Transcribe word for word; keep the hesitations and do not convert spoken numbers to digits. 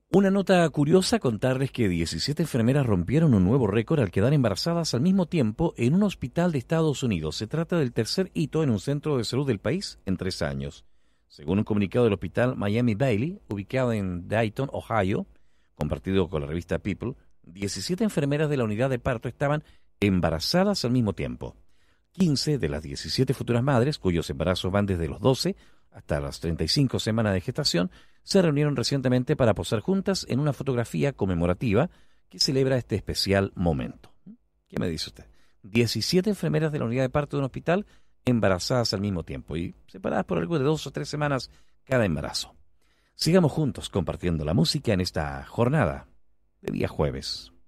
Una nota curiosa, contarles que diecisiete enfermeras rompieron un nuevo récord al quedar embarazadas al mismo tiempo en un hospital de Estados Unidos. Se trata del tercer hito en un centro de salud del país en tres años. Según un comunicado del hospital Miami Bailey, ubicado en Dayton, Ohio, compartido con la revista People, diecisiete enfermeras de la unidad de parto estaban embarazadas al mismo tiempo. quince de las diecisiete futuras madres, cuyos embarazos van desde los doce hasta las treinta y cinco semanas de gestación, se reunieron recientemente para posar juntas en una fotografía conmemorativa que celebra este especial momento. ¿Qué me dice usted? diecisiete enfermeras de la unidad de parto de un hospital embarazadas al mismo tiempo y separadas por algo de dos o tres semanas cada embarazo. Sigamos juntos compartiendo la música en esta jornada de día jueves.